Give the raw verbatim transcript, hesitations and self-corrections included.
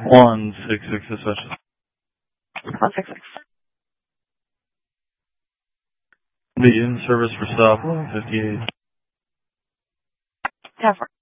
one six six dispatch. one six six. Be in service for stop one fifty-eight. ten four.